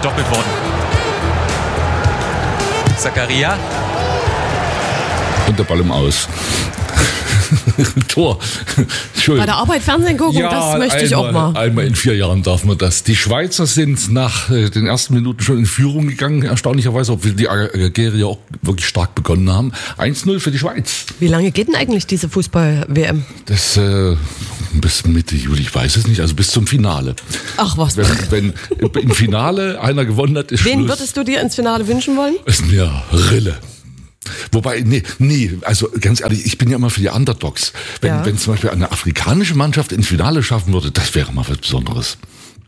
gedoppelt worden. Zakaria. Und der Ball im Aus. Tor. Bei der Arbeit Fernsehen gucken, ja, das möchte ich auch mal. Einmal in 4 Jahren darf man das. Die Schweizer sind nach den ersten Minuten schon in Führung gegangen, erstaunlicherweise, obwohl die Algerier auch wirklich stark begonnen haben. 1-0 für die Schweiz. Wie lange geht denn eigentlich diese Fußball-WM? Das bis Mitte Juli, ich weiß es nicht, also bis zum Finale. Ach was. Wenn im Finale einer gewonnen hat, ist Schluss. Wen würdest du dir ins Finale wünschen wollen? Ist mir Rille. Wobei, also ganz ehrlich, ich bin ja immer für die Underdogs. Wenn zum Beispiel eine afrikanische Mannschaft ins Finale schaffen würde, das wäre mal was Besonderes.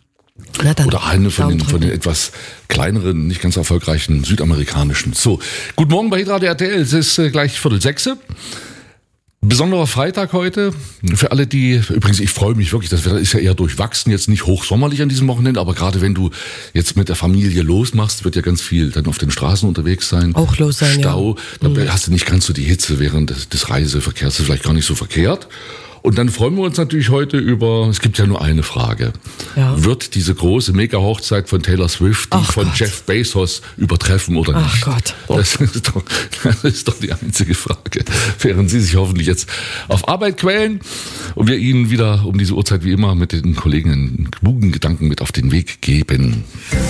Oder eine von den etwas kleineren, nicht ganz erfolgreichen südamerikanischen. So, guten Morgen bei Hitradio RTL, es ist gleich 5:45. Besonderer Freitag heute. Für alle, die, übrigens, ich freue mich wirklich, das Wetter ist ja eher durchwachsen, jetzt nicht hochsommerlich an diesem Wochenende, aber gerade wenn du jetzt mit der Familie losmachst, wird ja ganz viel dann auf den Straßen unterwegs sein. Auch los sein, Stau, ja. Da hast du nicht ganz so die Hitze während des Reiseverkehrs, das ist vielleicht gar nicht so verkehrt. Und dann freuen wir uns natürlich heute es gibt ja nur eine Frage. Ja. Wird diese große Mega-Hochzeit von Taylor Swift die von Jeff Bezos übertreffen oder nicht? Ach Gott. Das ist doch die einzige Frage. Während Sie sich hoffentlich jetzt auf Arbeit quälen und wir Ihnen wieder um diese Uhrzeit wie immer mit den Kollegen einen klugen Gedanken mit auf den Weg geben.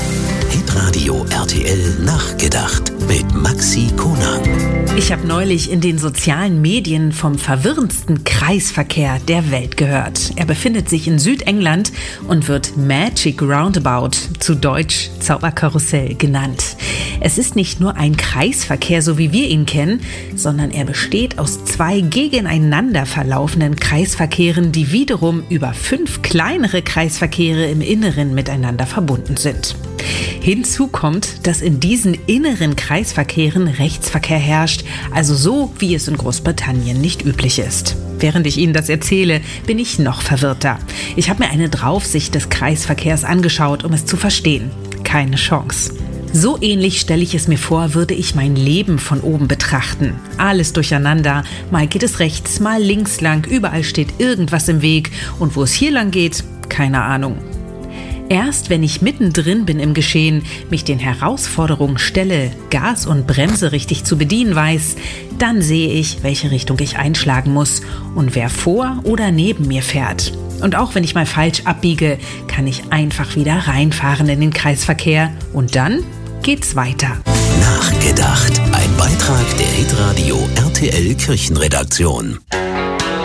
Hitradio RTL nachgedacht mit Maxi Konang. Ich habe neulich in den sozialen Medien vom verwirrendsten Kreisverkehr der Welt gehört. Er befindet sich in Südengland und wird Magic Roundabout, zu Deutsch Zauberkarussell, genannt. Es ist nicht nur ein Kreisverkehr, so wie wir ihn kennen, sondern er besteht aus 2 gegeneinander verlaufenden Kreisverkehren, die wiederum über 5 kleinere Kreisverkehre im Inneren miteinander verbunden sind. Hinzu kommt, dass in diesen inneren Kreisverkehren Rechtsverkehr herrscht, also so, wie es in Großbritannien nicht üblich ist. Während ich Ihnen das erzähle, bin ich noch verwirrter. Ich habe mir eine Draufsicht des Kreisverkehrs angeschaut, um es zu verstehen. Keine Chance. So ähnlich stelle ich es mir vor, würde ich mein Leben von oben betrachten. Alles durcheinander, mal geht es rechts, mal links lang, überall steht irgendwas im Weg und wo es hier lang geht, keine Ahnung. Erst wenn ich mittendrin bin im Geschehen, mich den Herausforderungen stelle, Gas und Bremse richtig zu bedienen weiß, dann sehe ich, welche Richtung ich einschlagen muss und wer vor oder neben mir fährt. Und auch wenn ich mal falsch abbiege, kann ich einfach wieder reinfahren in den Kreisverkehr und dann geht's weiter. Nachgedacht. Ein Beitrag der Hitradio RTL Kirchenredaktion.